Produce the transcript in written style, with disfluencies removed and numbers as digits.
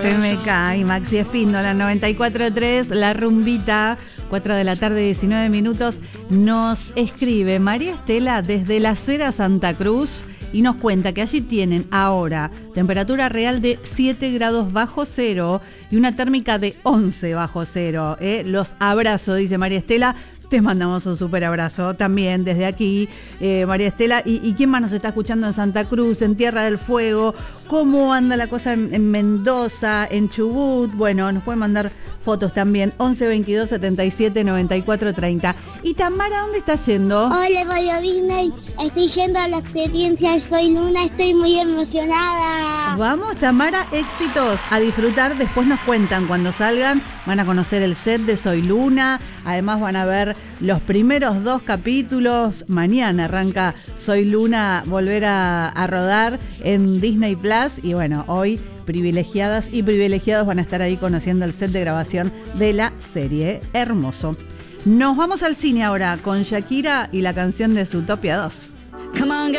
FMK y Maxi Espíndola, 94.3, La Rumbita, 4 de la tarde, 19 minutos. Nos escribe María Estela desde Las Heras, Santa Cruz, y nos cuenta que allí tienen ahora temperatura real de 7 grados bajo cero y una térmica de 11 bajo cero. Los abrazo, dice María Estela. Te mandamos un súper abrazo también desde aquí, María Estela. ¿Y quién más nos está escuchando en Santa Cruz, en Tierra del Fuego? ¿Cómo anda la cosa en Mendoza, en Chubut? Bueno, nos pueden mandar fotos también. 11 22 77 94 30. ¿Y Tamara dónde está yendo? Hola, Radio Disney. Estoy yendo a la experiencia de Soy Luna. Estoy muy emocionada. Vamos, Tamara, éxitos. A disfrutar. Después nos cuentan cuando salgan. Van a conocer el set de Soy Luna. Además van a ver los primeros 2 capítulos. Mañana arranca Soy Luna, volver a rodar en Disney Plus. Y bueno, hoy privilegiadas y privilegiados van a estar ahí conociendo el set de grabación de la serie. Hermoso. Nos vamos al cine ahora con Shakira y la canción de Zootopia 2.